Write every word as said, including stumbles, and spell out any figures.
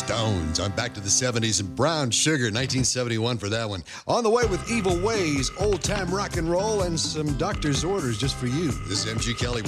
Stones. I'm back to the seventies and Brown Sugar, nineteen seventy-one for that one. On the way with Evil Ways, old time rock and roll, and some doctor's orders just for you. This is M G Kelly.